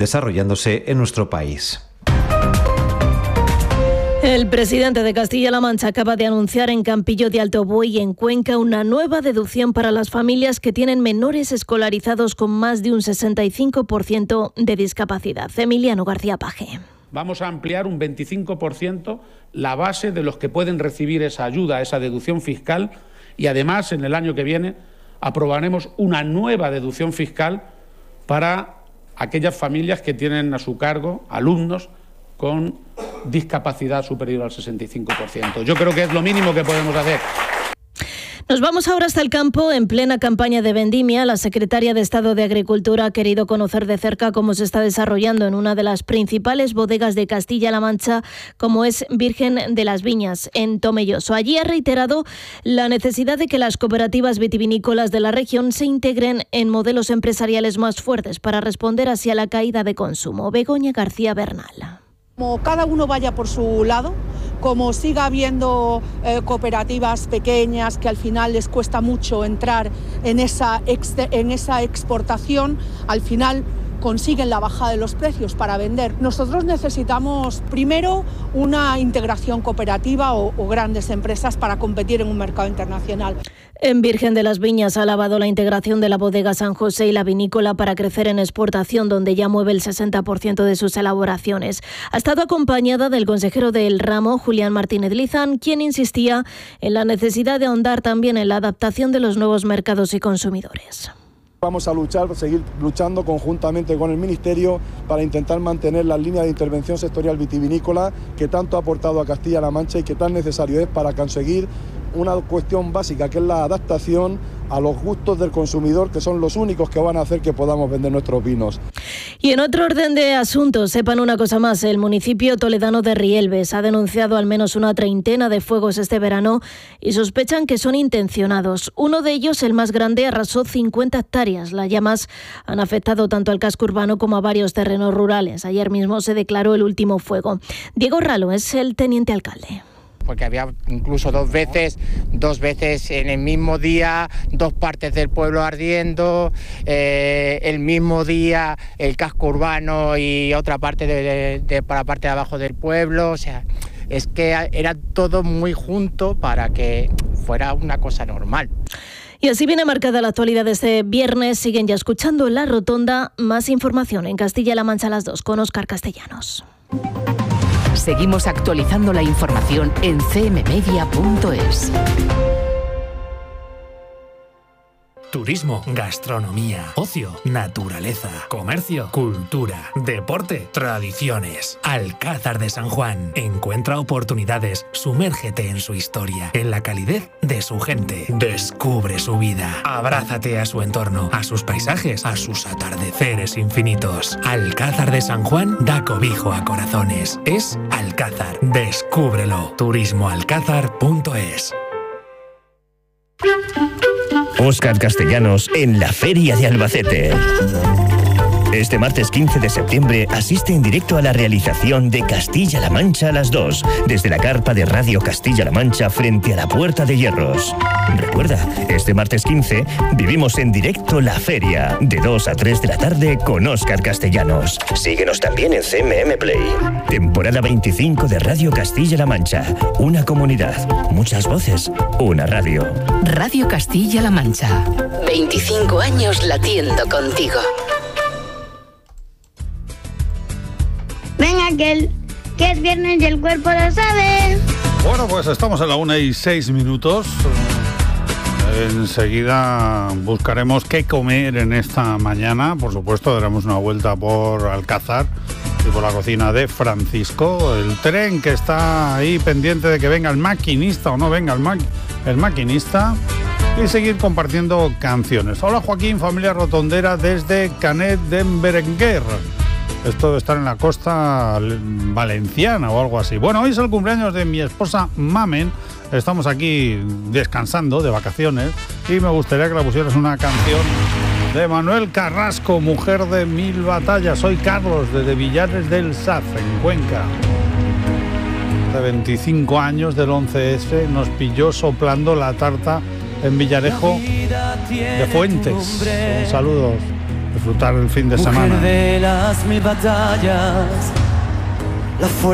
desarrollándose en nuestro país. El presidente de Castilla-La Mancha acaba de anunciar en Campillo de Alto Buey, en Cuenca, una nueva deducción para las familias que tienen menores escolarizados con más de un 65% de discapacidad. Emiliano García Paje. Vamos a ampliar un 25% la base de los que pueden recibir esa ayuda, esa deducción fiscal, y además en el año que viene aprobaremos una nueva deducción fiscal para aquellas familias que tienen a su cargo alumnos con discapacidad superior al 65%. Yo creo que es lo mínimo que podemos hacer. Nos vamos ahora hasta el campo. En plena campaña de vendimia, la secretaria de Estado de Agricultura ha querido conocer de cerca cómo se está desarrollando en una de las principales bodegas de Castilla-La Mancha, como es Virgen de las Viñas, en Tomelloso. Allí ha reiterado la necesidad de que las cooperativas vitivinícolas de la región se integren en modelos empresariales más fuertes para responder así a la caída de consumo. Begoña García Bernal. Como cada uno vaya por su lado, como siga habiendo cooperativas pequeñas que al final les cuesta mucho entrar en esa exportación, al final consiguen la bajada de los precios para vender. Nosotros necesitamos primero una integración cooperativa o grandes empresas para competir en un mercado internacional. En Virgen de las Viñas ha alabado la integración de la bodega San José y la vinícola para crecer en exportación, donde ya mueve el 60% de sus elaboraciones. Ha estado acompañada del consejero del ramo, Julián Martínez Lizán, quien insistía en la necesidad de ahondar también en la adaptación de los nuevos mercados y consumidores. Vamos a seguir luchando conjuntamente con el Ministerio para intentar mantener las líneas de intervención sectorial vitivinícola que tanto ha aportado a Castilla-La Mancha y que tan necesario es para conseguir una cuestión básica, que es la adaptación a los gustos del consumidor, que son los únicos que van a hacer que podamos vender nuestros vinos. Y en otro orden de asuntos, sepan una cosa más, el municipio toledano de Rielves ha denunciado al menos una treintena de fuegos este verano y sospechan que son intencionados. Uno de ellos, el más grande, arrasó 50 hectáreas. Las llamas han afectado tanto al casco urbano como a varios terrenos rurales. Ayer mismo se declaró el último fuego. Diego Ralo es el teniente alcalde. Porque había incluso dos veces en el mismo día, dos partes del pueblo ardiendo, el mismo día el casco urbano y otra parte para la parte de abajo del pueblo. O sea, es que era todo muy junto para que fuera una cosa normal. Y así viene marcada la actualidad de este viernes. Siguen ya escuchando La Rotonda. Más información en Castilla-La Mancha a las 2 con Óscar Castellanos. Seguimos actualizando la información en cmmedia.es. Turismo, gastronomía, ocio, naturaleza, comercio, cultura, deporte, tradiciones. Alcázar de San Juan. Encuentra oportunidades, sumérgete en su historia, en la calidez de su gente. Descubre su vida. Abrázate a su entorno, a sus paisajes, a sus atardeceres infinitos. Alcázar de San Juan da cobijo a corazones. Es Alcázar. Descúbrelo. turismoalcázar.es. Óscar Castellanos en la Feria de Albacete. Este martes 15 de septiembre asiste en directo a la realización de Castilla-La Mancha a las 2, desde la carpa de Radio Castilla-La Mancha frente a la Puerta de Hierros. Recuerda, este martes 15 vivimos en directo la feria, de 2 a 3 de la tarde con Óscar Castellanos. Síguenos también en CMM Play. Temporada 25 de Radio Castilla-La Mancha. Una comunidad, muchas voces, una radio. Radio Castilla-La Mancha. 25 años latiendo contigo. Venga, que es viernes y el cuerpo lo sabe. Bueno, pues estamos a la 1:06. Enseguida buscaremos qué comer en esta mañana. Por supuesto, daremos una vuelta por Alcázar y por la cocina de Francisco. El tren que está ahí pendiente de que venga el maquinista o no venga el maquinista. Y seguir compartiendo canciones. Hola Joaquín, familia rotondera desde Canet de Berenguer. Esto debe estar en la costa valenciana o algo así. Bueno, hoy es el cumpleaños de mi esposa Mamen. Estamos aquí descansando de vacaciones y me gustaría que la pusieras una canción de Manuel Carrasco, Mujer de Mil Batallas. Soy Carlos, desde Villares del Saz, en Cuenca. De 25 años del 11S nos pilló soplando la tarta en Villarejo de Fuentes. Un saludo disfrutar el fin de semana. De las mil batallas, la